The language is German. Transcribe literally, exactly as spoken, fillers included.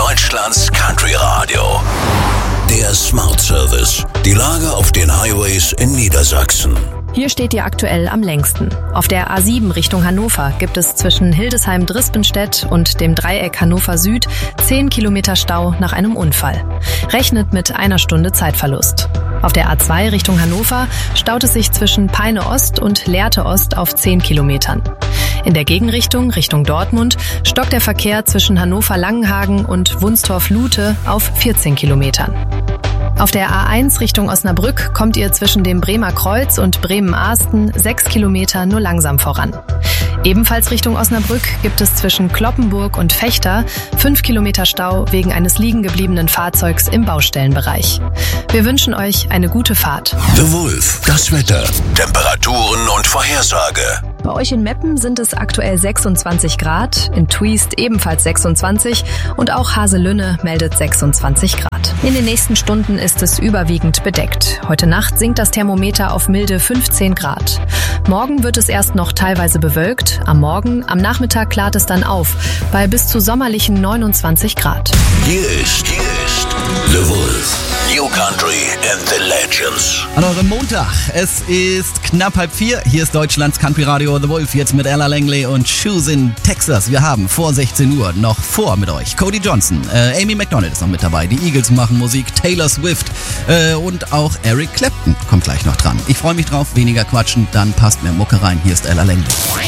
Deutschlands Country Radio. Der Smart Service. Die Lage auf den Highways in Niedersachsen. Hier steht ihr aktuell am längsten. Auf der A sieben Richtung Hannover gibt es zwischen Hildesheim-Drispenstedt und dem Dreieck Hannover Süd zehn Kilometer Stau nach einem Unfall. Rechnet mit einer Stunde Zeitverlust. Auf der A zwei Richtung Hannover staut es sich zwischen Peine Ost und Lehrte Ost auf zehn Kilometern. In der Gegenrichtung, Richtung Dortmund, stockt der Verkehr zwischen Hannover-Langenhagen und Wunstorf-Lute auf vierzehn Kilometern. Auf der A eins Richtung Osnabrück kommt ihr zwischen dem Bremer Kreuz und Bremen-Ahsten sechs Kilometer nur langsam voran. Ebenfalls Richtung Osnabrück gibt es zwischen Kloppenburg und Vechta fünf Kilometer Stau wegen eines liegen gebliebenen Fahrzeugs im Baustellenbereich. Wir wünschen euch eine gute Fahrt. The Wolf, das Wetter, Temperaturen und Vorhersage. Bei euch in Meppen sind es aktuell sechsundzwanzig Grad, in Twiest ebenfalls sechsundzwanzig und auch Haselünne meldet sechsundzwanzig Grad. In den nächsten Stunden ist es überwiegend bedeckt. Heute Nacht sinkt das Thermometer auf milde fünfzehn Grad. Morgen wird es erst noch teilweise bewölkt. Am Morgen, am Nachmittag klart es dann auf, bei bis zu sommerlichen neunundzwanzig Grad. Hier ist, hier ist The Wolf. New Country and the Legends. An eurem Montag. Es ist knapp halb vier. Hier ist Deutschlands Country Radio The Wolf. Jetzt mit Ella Langley und Shoes in Texas. Wir haben vor sechzehn Uhr noch vor mit euch Cody Johnson. Äh, Amy McDonald ist noch mit dabei. Die Eagles machen Musik. Taylor Swift. Äh, und auch Eric Clapton kommt gleich noch dran. Ich freue mich drauf. Weniger quatschen. Dann passt mehr Mucke rein. Hier ist Ella Langley.